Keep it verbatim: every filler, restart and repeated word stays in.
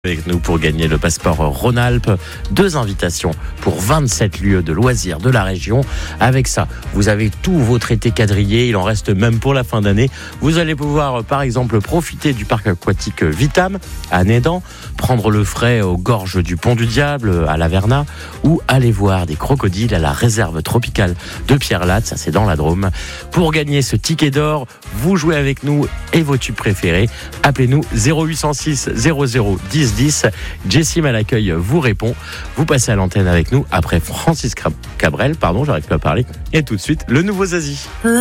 Avec nous pour gagner le passeport Rhône-Alpes, deux invitations pour vingt-sept lieux de loisirs de la région. Avec ça, vous avez tout votre été quadrillé, il en reste même pour la fin d'année. Vous allez pouvoir par exemple profiter du parc aquatique Vitam à Nédan, prendre le frais aux gorges du Pont du Diable à Laverna ou aller voir des crocodiles à la réserve tropicale de Pierre-Latte, ça c'est dans la Drôme. Pour gagner ce ticket d'or, vous jouez avec nous et vos tubes préférés. Appelez-nous zéro huit cent six zéro zéro dix dix. Jessim à l'accueil vous répond. Vous passez à l'antenne avec nous après Francis Cabrel, pardon, j'arrive pas à parler. Et tout de suite, le nouveau Zazie.